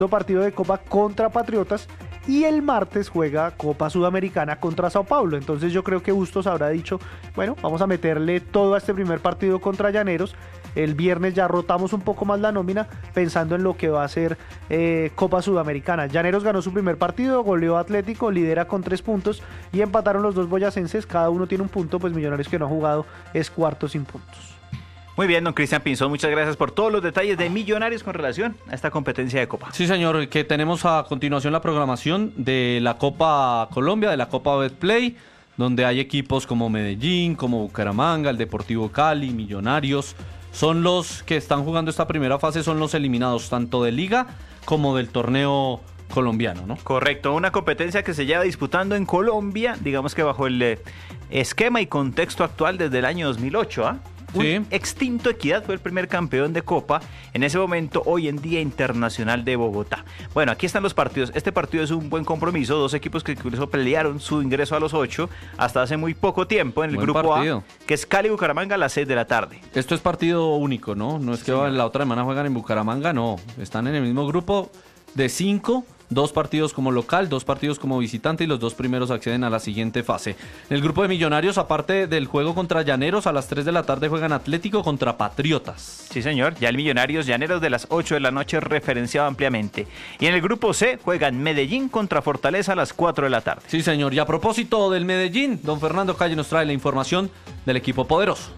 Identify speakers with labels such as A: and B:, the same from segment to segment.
A: partido de Copa contra Patriotas y el martes juega Copa Sudamericana contra Sao Paulo. Entonces yo creo que Bustos habrá dicho, bueno, vamos a meterle todo a este primer partido contra Llaneros. El viernes ya rotamos un poco más la nómina pensando en lo que va a ser Copa Sudamericana. Llaneros ganó su primer partido, goleó a Atlético, lidera con 3 puntos y empataron los dos boyacenses, cada uno tiene un punto, pues Millonarios, que no ha jugado, es cuarto sin puntos.
B: Muy bien, don Cristian Pinzón, muchas gracias por todos los detalles de Millonarios con relación a esta competencia de Copa.
C: Sí, señor, que tenemos a continuación la programación de la Copa Colombia, de la Copa Betplay, donde hay equipos como Medellín, como Bucaramanga, el Deportivo Cali, Millonarios. Son los que están jugando esta primera fase, son los eliminados tanto de Liga como del torneo colombiano, ¿no?
B: Correcto, una competencia que se lleva disputando en Colombia, digamos que bajo el esquema y contexto actual desde el año 2008, ¿ah?
C: Sí.
B: Extinto Equidad fue el primer campeón de Copa, en ese momento, hoy en día, Internacional de Bogotá. Bueno, aquí están los partidos. Este partido es un buen compromiso, dos equipos que incluso pelearon su ingreso a los 8 hasta hace muy poco tiempo en el grupo partido A, que es Cali y Bucaramanga a las 6 de la tarde.
C: Esto es partido único, ¿no? No es que la otra semana juegan en Bucaramanga, no. Están en el mismo grupo de 5. 2 partidos como local, 2 partidos como visitante y los 2 primeros acceden a la siguiente fase. En el grupo de Millonarios, aparte del juego contra Llaneros, a las 3 de la tarde juegan Atlético contra Patriotas.
B: Sí, señor. Ya el Millonarios Llaneros de las 8 de la noche referenciado ampliamente. Y en el grupo C juegan Medellín contra Fortaleza a las 4 de la tarde.
C: Sí, señor. Y a propósito del Medellín, don Fernando Calle nos trae la información del equipo poderoso.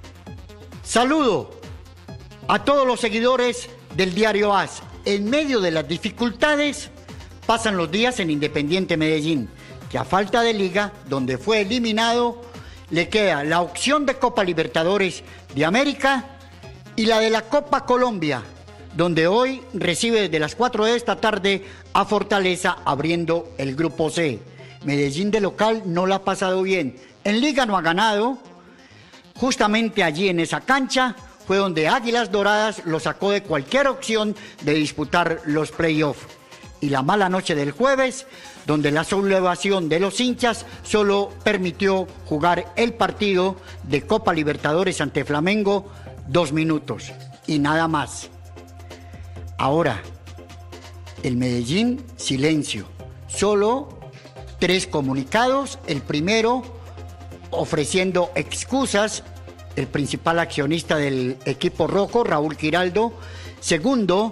D: Saludo a todos los seguidores del diario AS. En medio de las dificultades, pasan los días en Independiente Medellín, que a falta de liga, donde fue eliminado, le queda la opción de Copa Libertadores de América y la de la Copa Colombia, donde hoy recibe desde las 4 de esta tarde a Fortaleza abriendo el grupo C. Medellín de local no la ha pasado bien. En liga no ha ganado. Justamente allí en esa cancha fue donde Águilas Doradas lo sacó de cualquier opción de disputar los playoffs. Y la mala noche del jueves, donde la sublevación de los hinchas solo permitió jugar el partido de Copa Libertadores ante Flamengo 2 minutos y nada más. Ahora, el Medellín, silencio. Solo 3 comunicados. El primero, ofreciendo excusas, el principal accionista del equipo rojo, Raúl Giraldo. Segundo,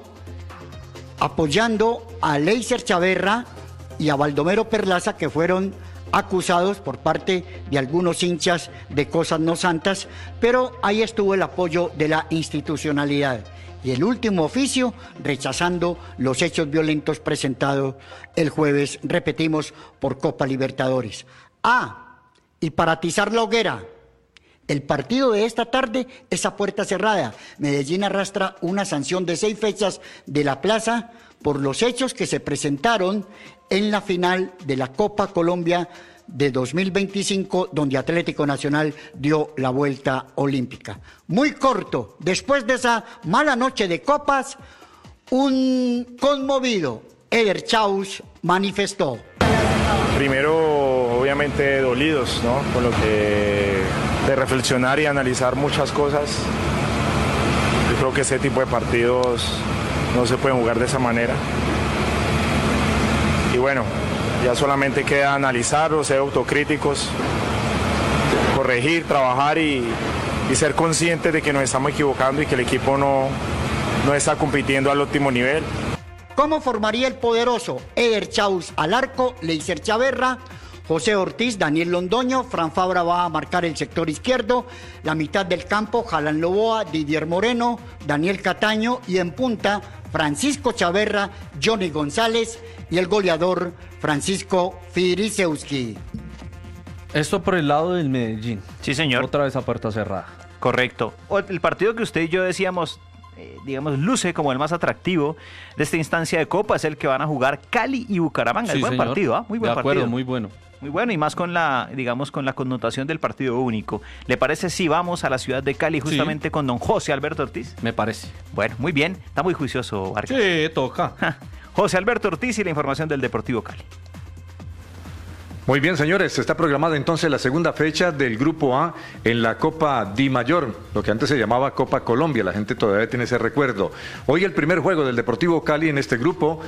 D: apoyando a Leiser Chaverra y a Baldomero Perlaza, que fueron acusados por parte de algunos hinchas de cosas no santas, pero ahí estuvo el apoyo de la institucionalidad. Y el último oficio, rechazando los hechos violentos presentados el jueves, repetimos, por Copa Libertadores. Y para atizar la hoguera, el partido de esta tarde es a puerta cerrada. Medellín arrastra una sanción de 6 fechas de la plaza por los hechos que se presentaron en la final de la Copa Colombia de 2025, donde Atlético Nacional dio la vuelta olímpica. Muy corto, después de esa mala noche de copas, un conmovido Eder Chaus manifestó.
E: Primero, obviamente dolidos, ¿no? Con lo que de reflexionar y analizar muchas cosas. Yo creo que ese tipo de partidos no se pueden jugar de esa manera. Y bueno, ya solamente queda analizarlo, ser autocríticos, corregir, trabajar y ser conscientes de que nos estamos equivocando y que el equipo no está compitiendo al óptimo nivel.
D: ¿Cómo formaría el poderoso? Eder Chaus al arco, Leiser Chaverra, José Ortiz, Daniel Londoño, Fran Fabra va a marcar el sector izquierdo, la mitad del campo, Jalan Loboa, Didier Moreno, Daniel Cataño y en punta, Francisco Chaverra, Johnny González y el goleador Francisco Firisewski.
C: Esto por el lado del Medellín.
B: Sí, señor.
C: Otra vez a puerta cerrada.
B: Correcto. El partido que usted y yo decíamos, digamos, luce como el más atractivo de esta instancia de Copa, es el que van a jugar Cali y Bucaramanga.
C: Sí,
B: es buen
C: señor.
B: partido, ¿ah? Muy buen
C: de acuerdo,
B: partido.
C: muy bueno.
B: Muy bueno, y más con la, digamos, con la connotación del partido único. ¿Le parece si vamos a la ciudad de Cali justamente con don José Alberto Ortiz?
C: Me parece.
B: Bueno, muy bien. Está muy juicioso, Vargas.
C: Sí, toca.
B: José Alberto Ortiz y la información del Deportivo Cali.
F: Muy bien, señores, está programada entonces la segunda fecha del Grupo A en la Copa Di Mayor, lo que antes se llamaba Copa Colombia, la gente todavía tiene ese recuerdo. Hoy el primer juego del Deportivo Cali en este grupo